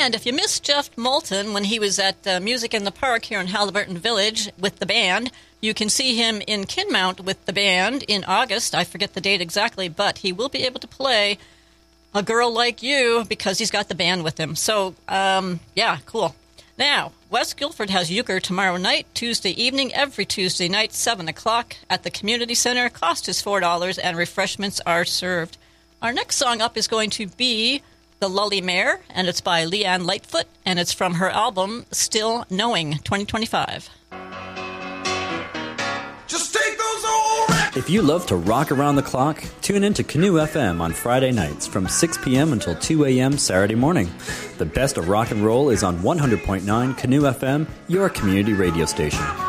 And if you missed Jeff Moulton when he was at Music in the Park here in Halliburton Village with the band, you can see him in Kinmount with the band in August. I forget the date exactly, but he will be able to play A Girl Like You because he's got the band with him. So, yeah, cool. Now, West Guilford has euchre tomorrow night, Tuesday evening, every Tuesday night, 7 o'clock at the Community Center. Cost is $4, and refreshments are served. Our next song up is going to be The Lully Mare, and it's by Leanne Lightfoot, and it's from her album Still Knowing 2025. Just take those old records. If you love to rock around the clock, tune in to Canoe FM on Friday nights from 6 p.m. until 2 a.m. Saturday morning. The best of rock and roll is on 100.9 Canoe FM, your community radio station.